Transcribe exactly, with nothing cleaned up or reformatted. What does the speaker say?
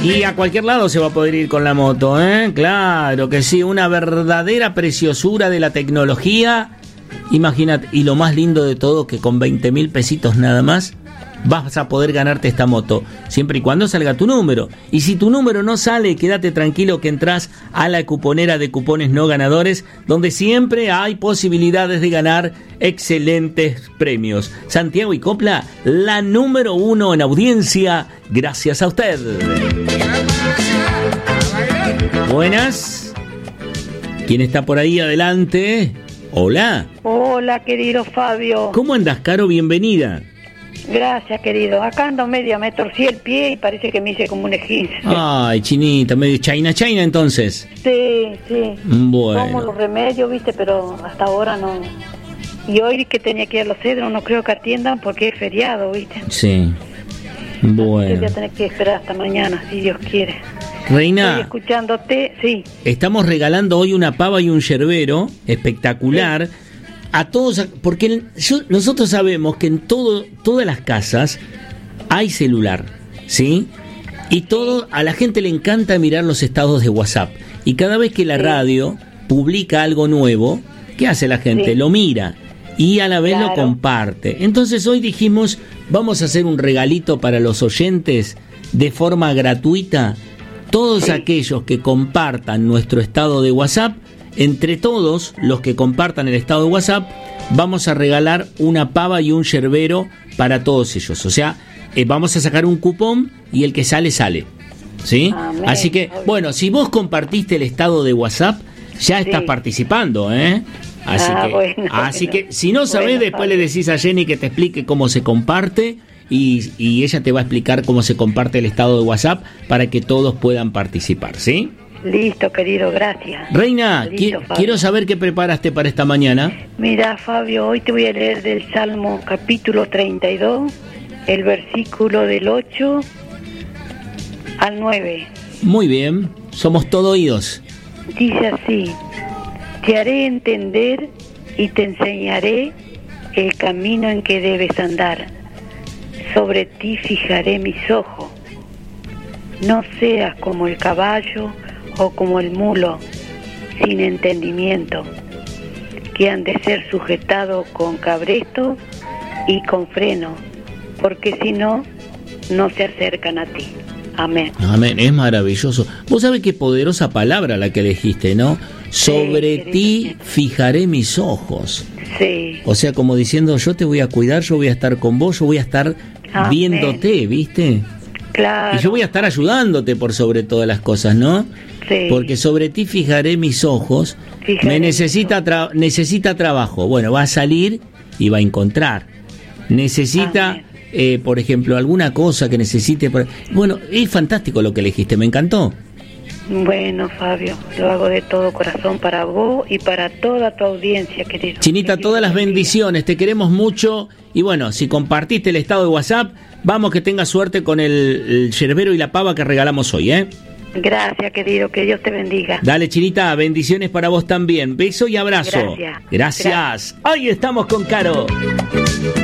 Y a cualquier lado se va a poder ir con la moto, ¿eh? Claro que sí, una verdadera preciosura de la tecnología. Imagínate, y lo más lindo de todo, que con veinte mil pesitos nada más vas a poder ganarte esta moto, siempre y cuando salga tu número. Y si tu número no sale, quédate tranquilo que entras a la cuponera de cupones no ganadores, donde siempre hay posibilidades de ganar excelentes premios. Santiago y Copla, la número uno en audiencia, gracias a usted. Buenas. ¿Quién está por ahí adelante? Hola. Hola, querido Fabio. ¿Cómo andas, Caro? Bienvenida. Gracias, querido. Acá ando media, me torcí el pie y parece que me hice como un esguince. Ay, chinita, medio China, China entonces. Sí, sí. Bueno. Tomo los remedios, viste, pero hasta ahora no. Y hoy que tenía que ir a los cedros, no creo que atiendan porque es feriado, viste. Sí. Bueno. Voy a tener que esperar hasta mañana, si Dios quiere. Reina, estoy escuchándote, sí. Estamos regalando hoy una pava y un yerbero espectacular. Sí. A todos, porque yo, nosotros sabemos que en todo, todas las casas hay celular, ¿sí? Y todo, a la gente le encanta mirar los estados de WhatsApp. Y cada vez que la radio publica algo nuevo, ¿qué hace la gente? Sí. Lo mira y a la vez claro. lo comparte. Entonces hoy dijimos, vamos a hacer un regalito para los oyentes de forma gratuita. Todos sí. aquellos que compartan nuestro estado de WhatsApp, entre todos los que compartan el estado de WhatsApp, vamos a regalar una pava y un yerbero para todos ellos. O sea, eh, vamos a sacar un cupón y el que sale, sale. ¿Sí? Amén. Así que, bueno, si vos compartiste el estado de WhatsApp, ya sí. estás participando, ¿eh? Así, ah, que, bueno, así bueno. que, si no sabés, bueno, después Fabio. Le decís a Jenny que te explique cómo se comparte y, y ella te va a explicar cómo se comparte el estado de WhatsApp para que todos puedan participar, ¿sí? Listo, querido, gracias. Reina, Listo, qui- quiero saber qué preparaste para esta mañana. Mira, Fabio, hoy te voy a leer del Salmo capítulo treinta y dos, el versículo del ocho al nueve. Muy bien, somos todo oídos. Dice así: te haré entender y te enseñaré el camino en que debes andar. Sobre ti fijaré mis ojos. No seas como el caballo o como el mulo, sin entendimiento, que han de ser sujetados con cabresto y con freno, porque si no, no se acercan a ti. Amén. Amén, es maravilloso. Vos sabés qué poderosa palabra la que elegiste, ¿no? Sobre sí, ti fijaré mis ojos. Sí. O sea, como diciendo, yo te voy a cuidar, yo voy a estar con vos, yo voy a estar Amén. Viéndote, ¿viste? Claro. Y yo voy a estar ayudándote por sobre todas las cosas, ¿no? Sí. Porque sobre ti fijaré mis ojos. Fijaré me necesita tra- necesita trabajo. Bueno, va a salir y va a encontrar. Necesita, eh, por ejemplo, alguna cosa que necesite. Por... Bueno, es fantástico lo que elegiste, me encantó. Bueno, Fabio, lo hago de todo corazón para vos y para toda tu audiencia, querido. Chinita, todas las bendiciones, te queremos mucho. Y bueno, si compartiste el estado de WhatsApp, vamos, que tengas suerte con el, el yerbero y la pava que regalamos hoy, ¿eh? Gracias, querido, que Dios te bendiga. Dale, Chinita, bendiciones para vos también. Beso y abrazo. Gracias. Gracias. Gracias. Hoy estamos con Caro.